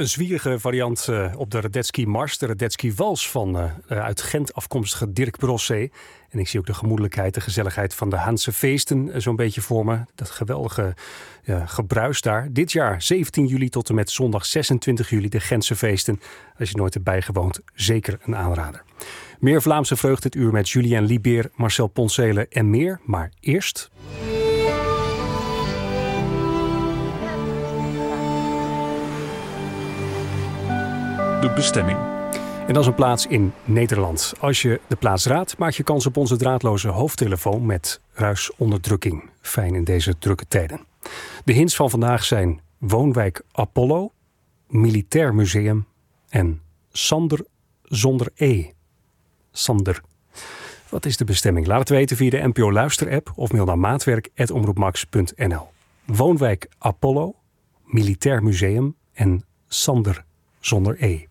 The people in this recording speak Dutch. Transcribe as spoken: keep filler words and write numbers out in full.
Een zwierige variant uh, op de Radetzky Mars, de Radetzky Wals van uh, uit Gent afkomstige Dirk Brosset. En ik zie ook de gemoedelijkheid, de gezelligheid van de Haanse feesten uh, zo'n beetje voor me. Dat geweldige uh, gebruis daar. Dit jaar zeventien juli tot en met zondag zesentwintig juli de Gentse feesten. Als je nooit hebt bijgewoond, zeker een aanrader. Meer Vlaamse vreugde dit uur met Julien Libeer, Marcel Poncele en meer. Maar eerst... De bestemming. En dat is een plaats in Nederland. Als je de plaats raadt, maak je kans op onze draadloze hoofdtelefoon met ruisonderdrukking. Fijn in deze drukke tijden. De hints van vandaag zijn Woonwijk Apollo, Militair Museum en Sander zonder E. Sander. Wat is de bestemming? Laat het weten via de N P O Luister-app of mail naar maatwerk apenstaartje omroepmax punt n l. Woonwijk Apollo, Militair Museum en Sander zonder E.